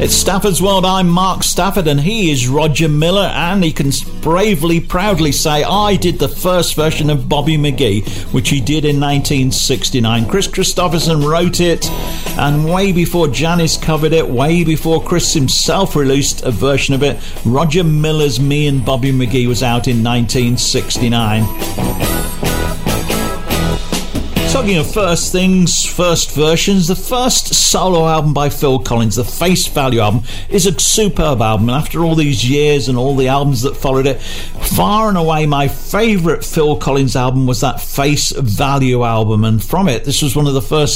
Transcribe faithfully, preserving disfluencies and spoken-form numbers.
It's Stafford's World. I'm Mark Stafford and he is Roger Miller, and he can bravely, proudly say I did the first version of Bobby McGee, which he did in nineteen sixty-nine. Chris Christopherson wrote it, and way before Janis covered it, way before Chris himself released a version of it, Roger Miller's Me and Bobby McGee was out in nineteen sixty-nine. Talking of first things, first versions, the first solo album by Phil Collins, the Face Value album, is a superb album, and after all these years and all the albums that followed it, far and away my favourite Phil Collins album was that Face Value album, and from it, this was one of the first